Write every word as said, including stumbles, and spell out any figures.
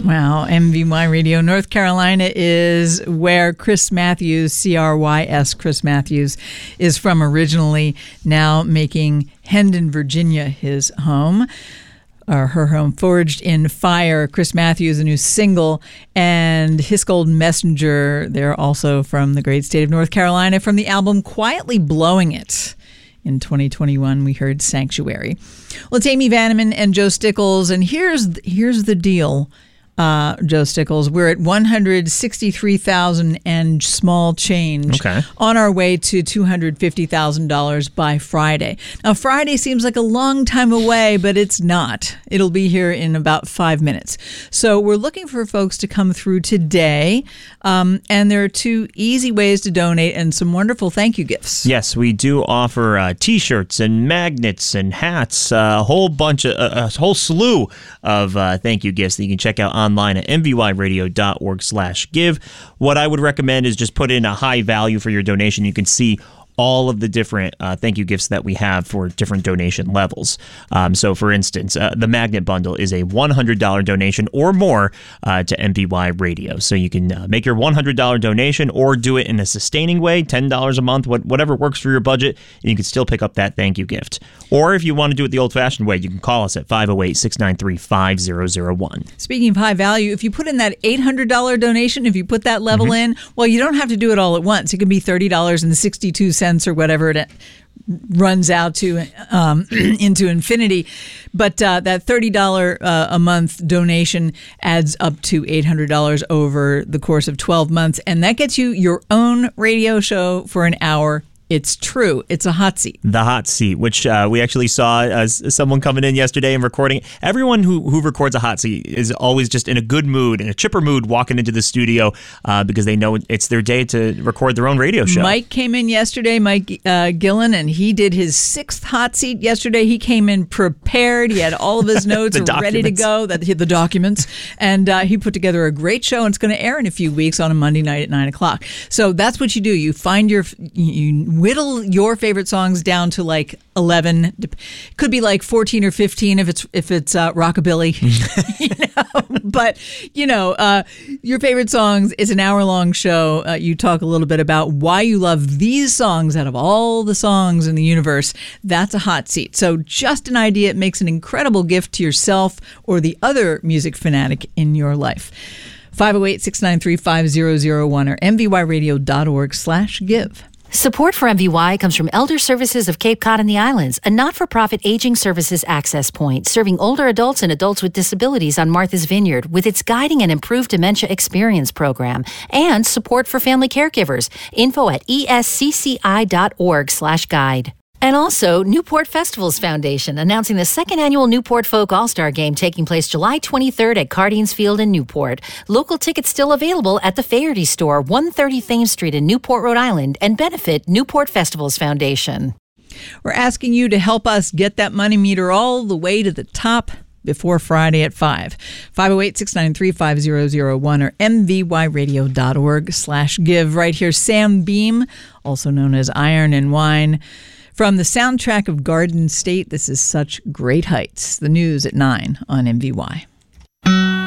Wow, M V Y Radio. North Carolina is where Chris Matthews, C R Y S, Chris Matthews, is from originally, now making Hendon, Virginia his home. Or her home. Forged in Fire, Chris Matthews, a new single, and His Golden Messenger. They're also from the great state of North Carolina, from the album Quietly Blowing It. In twenty twenty-one, we heard Sanctuary. Well, it's Amy Vanneman and Joe Stickles, and here's here's the deal. Uh, Joe Stickles, we're at one hundred sixty-three thousand dollars and small change, okay, on our way to two hundred fifty thousand dollars by Friday. Now, Friday seems like a long time away, but it's not. It'll be here in about five minutes. So we're looking for folks to come through today, um, and there are two easy ways to donate and some wonderful thank you gifts. Yes, we do offer uh, T-shirts and magnets and hats, uh, a whole bunch of, uh, a whole slew of uh, thank you gifts that you can check out on online at m v y radio dot org slash give. What I would recommend is just put in a high value for your donation. You can see all of the different uh, thank you gifts that we have for different donation levels. Um, so, for instance, uh, the Magnet Bundle is a one hundred dollars donation or more uh, to M V Y Radio. So you can uh, make your one hundred dollars donation or do it in a sustaining way, ten dollars a month, what, whatever works for your budget, and you can still pick up that thank you gift. Or if you want to do it the old-fashioned way, you can call us at five oh eight, six nine three, five oh oh one. Speaking of high value, if you put in that eight hundred dollars donation, if you put that level mm-hmm. in, well, you don't have to do it all at once. It can be thirty dollars and sixty-two cents or whatever it runs out to um, into infinity. But uh, that thirty dollars uh, a month donation adds up to eight hundred dollars over the course of twelve months. And that gets you your own radio show for an hour. It's true. It's a hot seat. The hot seat, which uh, we actually saw as someone coming in yesterday and recording. Everyone who, who records a hot seat is always just in a good mood, in a chipper mood, walking into the studio uh, because they know it's their day to record their own radio show. Mike came in yesterday, Mike uh, Gillen, and he did his sixth hot seat yesterday. He came in prepared. He had all of his notes ready to go, that the documents, and uh, he put together a great show, and it's going to air in a few weeks on a Monday night at nine o'clock. So that's what you do. You find your... you whittle your favorite songs down to like eleven. Could be like fourteen or fifteen if it's if it's uh, rockabilly. you know? But, you know, uh, your favorite songs is an hour-long show. Uh, you talk a little bit about why you love these songs out of all the songs in the universe. That's a hot seat. So just an idea. It makes an incredible gift to yourself or the other music fanatic in your life. five oh eight, six nine three, five oh oh one or m v y radio dot org slash give. Support for M V Y comes from Elder Services of Cape Cod and the Islands, a not-for-profit aging services access point serving older adults and adults with disabilities on Martha's Vineyard with its Guiding and Improved Dementia Experience program, and support for family caregivers. Info at e s c c i dot org slash guide. And also, Newport Festivals Foundation announcing the second annual Newport Folk All-Star Game taking place July twenty-third at Cardines Field in Newport. Local tickets still available at the Faherty Store, one thirty Thames Street in Newport, Rhode Island, and benefit Newport Festivals Foundation. We're asking you to help us get that money meter all the way to the top before Friday at five. five oh eight, six nine three, five oh oh one or m v y radio dot org slash give. Right here, Sam Beam, also known as Iron and Wine. From the soundtrack of Garden State, this is Such Great Heights. The news at nine on M V Y.